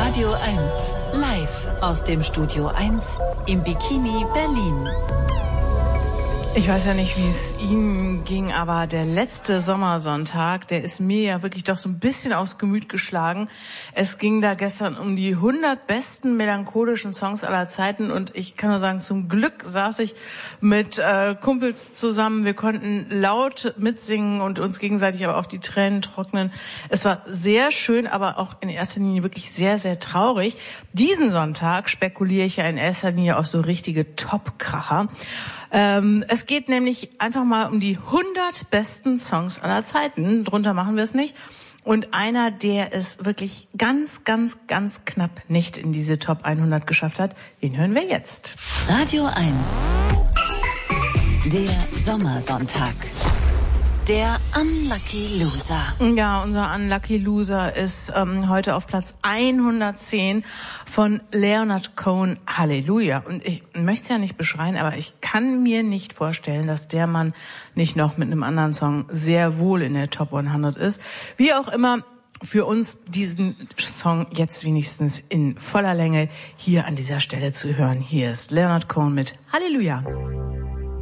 Radio 1, live aus dem Studio 1 im Bikini Berlin. Ich weiß ja nicht, wie es Ihnen ging, aber der letzte Sommersonntag, der ist mir ja wirklich doch so ein bisschen aufs Gemüt geschlagen. Es ging da gestern um die 100 besten melancholischen Songs aller Zeiten und ich kann nur sagen, zum Glück saß ich mit Kumpels zusammen. Wir konnten laut mitsingen und uns gegenseitig aber auch die Tränen trocknen. Es war sehr schön, aber auch in erster Linie wirklich sehr, sehr traurig. Diesen Sonntag spekuliere ich ja in erster Linie auf so richtige Top-Kracher. Es geht nämlich einfach mal um die 100 besten Songs aller Zeiten. Drunter machen wir es nicht. Und einer, der es wirklich ganz, ganz, ganz knapp nicht in diese Top 100 geschafft hat, den hören wir jetzt. Radio 1, der Sommersonntag. Der Unlucky Loser. Ja, unser Unlucky Loser ist heute auf Platz 110 von Leonard Cohen, Halleluja. Und ich möchte es ja nicht beschreien, aber ich kann mir nicht vorstellen, dass der Mann nicht noch mit einem anderen Song sehr wohl in der Top 100 ist. Wie auch immer, für uns diesen Song jetzt wenigstens in voller Länge hier an dieser Stelle zu hören. Hier ist Leonard Cohen mit Halleluja.